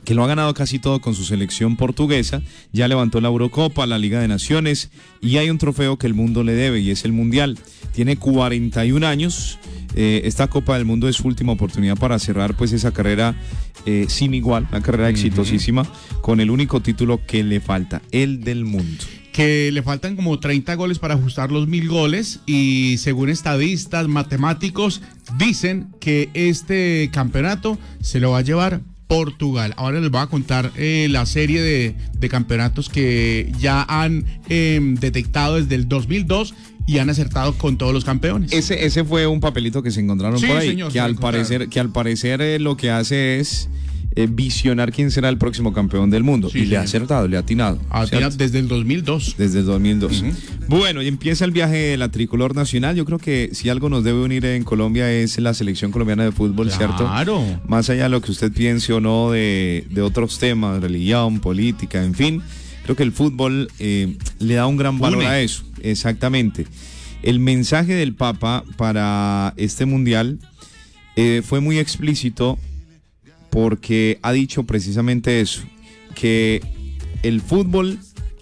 que lo ha ganado casi todo con su selección portuguesa, ya levantó la Eurocopa, la Liga de Naciones, y hay un trofeo que el mundo le debe, y es el Mundial. Tiene 41 años, esta Copa del Mundo es su última oportunidad para cerrar pues esa carrera sin igual, una carrera exitosísima, con el único título que le falta, el del mundo. Que le faltan como 30 goles para ajustar los 1000 goles, y según estadistas, matemáticos, dicen que este campeonato se lo va a llevar Portugal. Ahora les voy a contar la serie de campeonatos que ya han detectado desde el 2002 y han acertado con todos los campeones. Ese fue un papelito que se encontraron por ahí, señor, que al parecer lo que hace es visionar quién será el próximo campeón del mundo. Sí, y le ha acertado, le ha atinado. Desde el 2002. Desde el 2002. Bueno, y empieza el viaje de la tricolor nacional. Yo creo que si algo nos debe unir en Colombia es la selección colombiana de fútbol, ¿cierto? Claro. Más allá de lo que usted piense o no de otros temas, religión, política, en fin, creo que el fútbol le da un gran valor a eso. Exactamente. El mensaje del Papa para este mundial fue muy explícito, porque ha dicho precisamente eso, que el fútbol,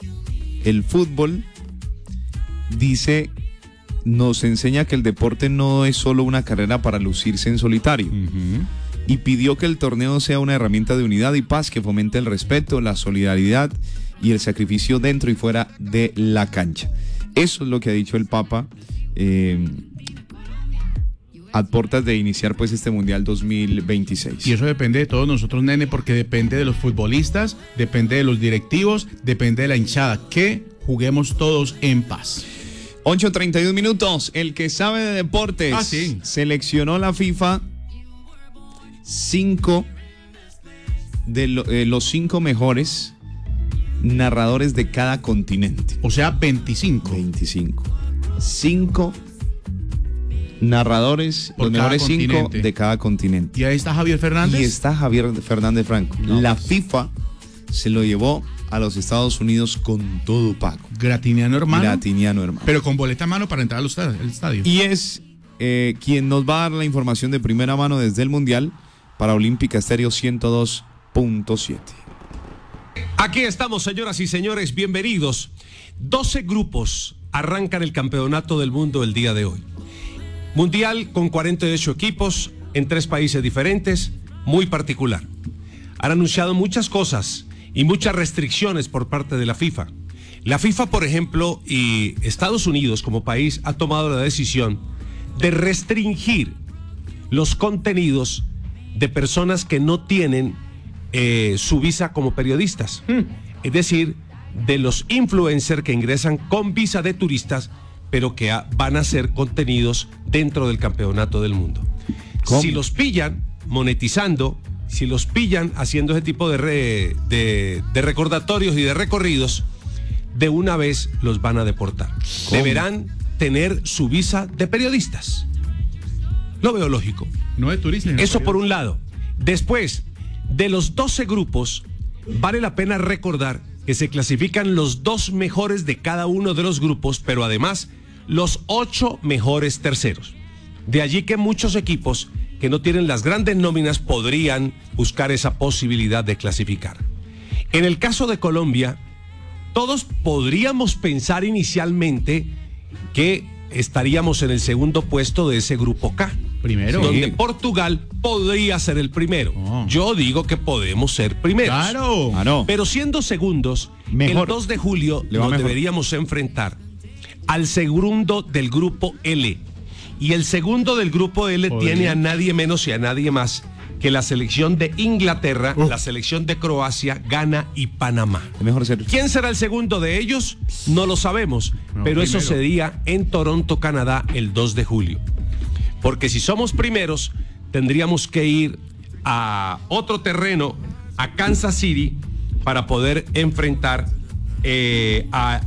dice, nos enseña que el deporte no es solo una carrera para lucirse en solitario, y pidió que el torneo sea una herramienta de unidad y paz que fomente el respeto, la solidaridad y el sacrificio dentro y fuera de la cancha. Eso es lo que ha dicho el Papa a puertas de iniciar pues este Mundial 2026. Y eso depende de todos nosotros, nene, porque depende de los futbolistas, depende de los directivos, depende de la hinchada, que juguemos todos en paz. 8:31 minutos, el que sabe de deportes, seleccionó la FIFA 5 de los 5 mejores narradores de cada continente. O sea, 25. 5 narradores, los mejores 5 de cada continente. ¿Y ahí está Javier Fernández? Y está Javier Fernández Franco. No, la FIFA se lo llevó a los Estados Unidos con todo pago. Gratiniano hermano. Pero con boleta a mano para entrar al estadio. Y es quien nos va a dar la información de primera mano desde el Mundial para Olímpica Estéreo 102.7. Aquí estamos, señoras y señores, bienvenidos. 12 grupos arrancan el Campeonato del Mundo el día de hoy. Mundial con 48 equipos en 3 países diferentes, muy particular. Han anunciado muchas cosas y muchas restricciones por parte de la FIFA. La FIFA, por ejemplo, y Estados Unidos como país ha tomado la decisión de restringir los contenidos de personas que no tienen su visa como periodistas. Es decir, de los influencers que ingresan con visa de turistas, pero que van a hacer contenidos dentro del Campeonato del Mundo. ¿Cómo? Si los pillan monetizando, si los pillan haciendo ese tipo de recordatorios y de recorridos, de una vez los van a deportar. ¿Cómo? Deberán tener su visa de periodistas. Lo veo lógico. No de turistas. Eso por un lado. Después, de los 12 grupos, vale la pena recordar que se clasifican los 2 mejores de cada uno de los grupos, pero además los 8 mejores terceros. De allí que muchos equipos que no tienen las grandes nóminas podrían buscar esa posibilidad de clasificar. En el caso de Colombia, todos podríamos pensar inicialmente que estaríamos en el segundo puesto de ese grupo K. Primero. Donde Portugal podría ser el primero. Yo digo que podemos ser primeros. Claro. Pero siendo segundos, mejor. El 2 de julio nos deberíamos enfrentar al segundo del grupo L. Y el segundo del grupo L tiene a nadie menos y a nadie más que la selección de Inglaterra, la selección de Croacia, Ghana y Panamá. ¿Quién será el segundo de ellos? No lo sabemos, pero eso sería en Toronto, Canadá, el 2 de julio. Porque si somos primeros, tendríamos que ir a otro terreno, a Kansas City, para poder enfrentar a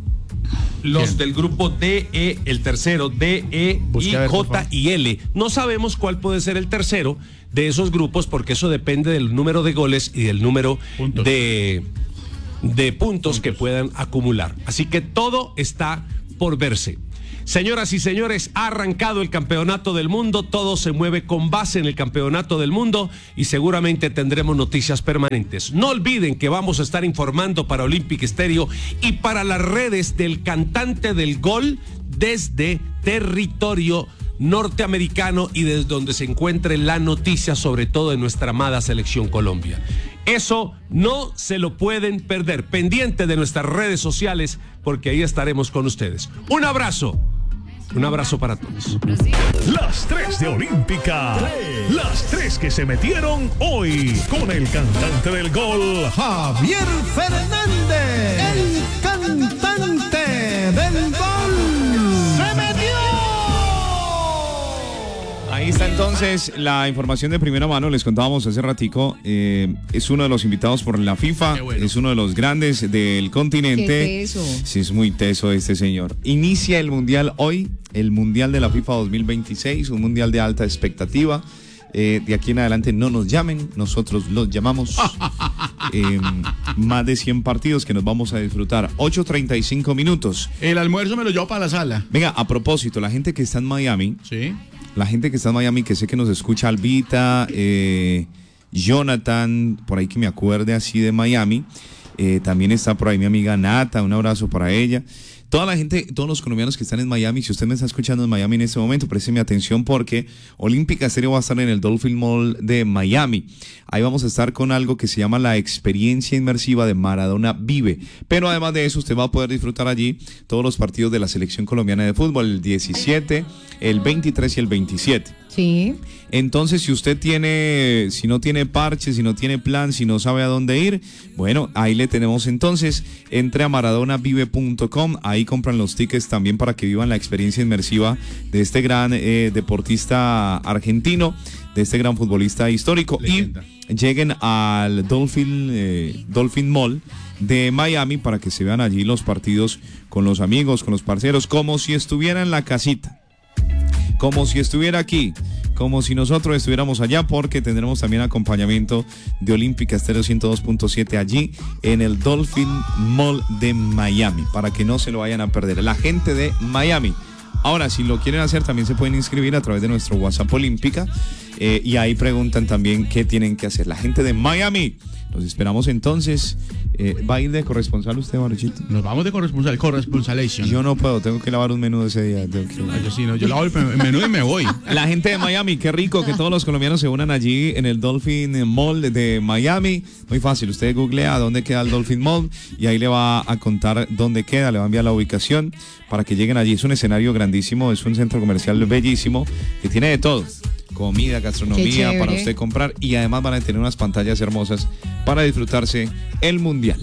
los del grupo D, E, el tercero, D, E, I, J y L. No sabemos cuál puede ser el tercero de esos grupos, porque eso depende del número de goles y del número de puntos que puedan acumular. Así que todo está por verse. Señoras y señores, ha arrancado el Campeonato del Mundo, todo se mueve con base en el Campeonato del Mundo y seguramente tendremos noticias permanentes. No olviden que vamos a estar informando para Olympic Stereo y para las redes del cantante del gol desde territorio norteamericano y desde donde se encuentre la noticia, sobre todo de nuestra amada selección Colombia. Eso no se lo pueden perder. Pendiente de nuestras redes sociales porque ahí estaremos con ustedes. Un abrazo para todos. Las 3 de Olímpica. Las 3 que se metieron hoy con el cantante del gol, Javier Fernández, el cantante del gol. ¡Se metió! Ahí está entonces la información de primera mano, les contábamos hace ratico, es uno de los invitados por la FIFA, bueno. Es uno de los grandes del continente. ¿Qué es eso? Sí, es muy teso este señor. Inicia el Mundial hoy, el Mundial de la FIFA 2026, un Mundial de alta expectativa. De aquí en adelante no nos llamen, nosotros los llamamos. Más de 100 partidos que nos vamos a disfrutar. 8:35 minutos. El almuerzo me lo llevo para la sala. Venga, a propósito, la gente que está en Miami. Sí. La gente que está en Miami, que sé que nos escucha, Albita, Jonathan, por ahí que me acuerde así de Miami. También está por ahí mi amiga Nata, un abrazo para ella. Toda la gente, todos los colombianos que están en Miami, si usted me está escuchando en Miami en este momento, présteme atención porque Olímpica Stereo va a estar en el Dolphin Mall de Miami. Ahí vamos a estar con algo que se llama la experiencia inmersiva de Maradona Vive. Pero además de eso, usted va a poder disfrutar allí todos los partidos de la selección colombiana de fútbol, el 17, el 23 y el 27. Sí. Entonces, si no tiene parche, si no tiene plan, si no sabe a dónde ir, bueno, ahí le tenemos entonces. Entre a maradonavive.com, ahí compran los tickets también para que vivan la experiencia inmersiva de este gran deportista argentino, de este gran futbolista histórico. Leyenda. Y lleguen al Dolphin Mall de Miami para que se vean allí los partidos con los amigos, con los parceros, como si estuviera en la casita. Como si estuviera aquí, como si nosotros estuviéramos allá, porque tendremos también acompañamiento de Olímpica Stereo 102.7 allí en el Dolphin Mall de Miami, para que no se lo vayan a perder. La gente de Miami. Ahora, si lo quieren hacer, también se pueden inscribir a través de nuestro WhatsApp Olímpica y ahí preguntan también qué tienen que hacer. La gente de Miami, los esperamos entonces. ¿Va a ir de corresponsal usted, Maruchito? Nos vamos de corresponsalation. Yo no puedo, tengo que lavar un menú de ese día. Yo sí, no, yo lavo el menú y me voy. La gente de Miami, qué rico que todos los colombianos se unan allí en el Dolphin Mall de Miami. Muy fácil, usted googlea dónde queda el Dolphin Mall y ahí le va a contar dónde queda, le va a enviar la ubicación para que lleguen allí. Es un escenario grandísimo, es un centro comercial bellísimo que tiene de todo. Comida, gastronomía para usted comprar y además van a tener unas pantallas hermosas para disfrutarse el Mundial.